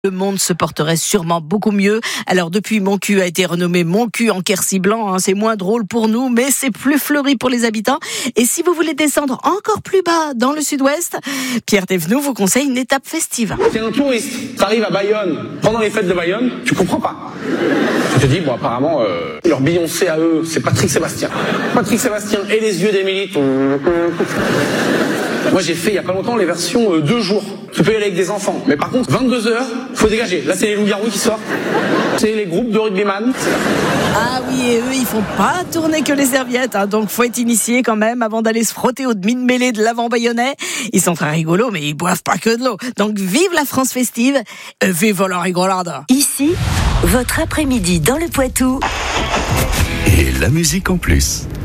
Le monde se porterait sûrement beaucoup mieux. Alors depuis, Mon Cul a été renommé Mon Cul en Quercy Blanc. C'est moins drôle pour nous, mais c'est plus fleuri pour les habitants. Et si vous voulez descendre encore plus bas dans le sud-ouest, Pierre Thévenoud vous conseille une étape festive. T'es un touriste, t'arrives à Bayonne, pendant les fêtes de Bayonne, tu comprends pas. Tu te dis, bon apparemment, leur Beyoncé à eux, c'est Patrick Sébastien. Patrick Sébastien et les yeux d'Émilie. Moi j'ai fait il y a pas longtemps les versions 2 jours. Tu peux y aller avec des enfants. Mais par contre, 22h, faut dégager. Là c'est les loups-garous qui sortent. C'est les groupes de rugbyman. Ah oui, et eux, ils font pas tourner que les serviettes, donc faut être initié quand même avant d'aller se frotter aux demi-mêlées de l'avant bayonnais. Ils sont très rigolos, mais ils boivent pas que de l'eau. Donc vive la France festive, vive la rigolade. Ici, votre après-midi dans le Poitou. Et la musique en plus.